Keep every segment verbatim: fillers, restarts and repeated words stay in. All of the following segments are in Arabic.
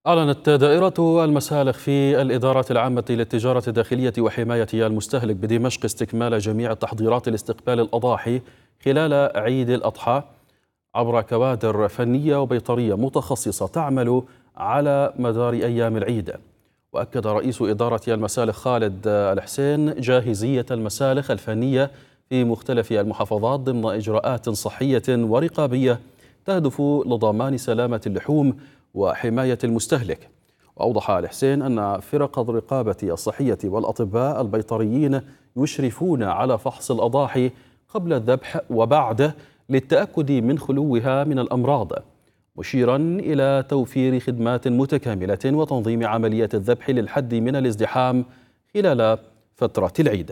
أعلنت دائرة المسالخ في الإدارة العامة للتجارة الداخلية وحماية المستهلك بدمشق استكمال جميع التحضيرات لاستقبال الأضاحي خلال عيد الأضحى عبر كوادر فنية وبيطرية متخصصة تعمل على مدار أيام العيد. وأكد رئيس إدارة المسالخ خالد الحسين جاهزية المسالخ الفنية في مختلف المحافظات ضمن إجراءات صحية ورقابية تهدف لضمان سلامة اللحوم وحماية المستهلك. وأوضح الحسين أن فرق الرقابة الصحية والأطباء البيطريين يشرفون على فحص الأضاحي قبل الذبح وبعده للتأكد من خلوها من الأمراض، مشيرا إلى توفير خدمات متكاملة وتنظيم عملية الذبح للحد من الازدحام خلال فترة العيد.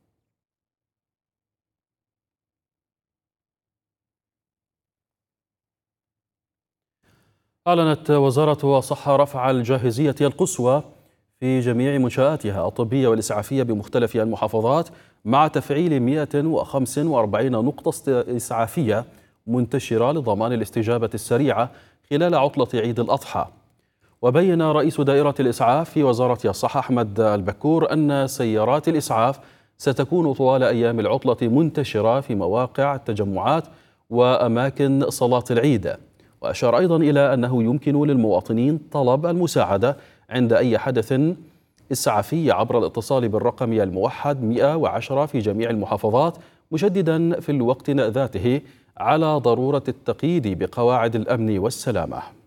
أعلنت وزارة الصحة رفع الجاهزية القصوى في جميع منشآتها الطبية والإسعافية بمختلف المحافظات مع تفعيل مئة وخمسة وأربعين نقطة إسعافية منتشرة لضمان الاستجابة السريعة خلال عطلة عيد الأضحى. وبين رئيس دائرة الإسعاف في وزارة الصحة أحمد البكور أن سيارات الإسعاف ستكون طوال أيام العطلة منتشرة في مواقع التجمعات وأماكن صلاة العيد. وأشار أيضا إلى أنه يمكن للمواطنين طلب المساعدة عند أي حدث إسعافي عبر الاتصال بالرقم الموحد مئة وعشرة في جميع المحافظات، مشددا في الوقت ذاته على ضرورة التقييد بقواعد الأمن والسلامة.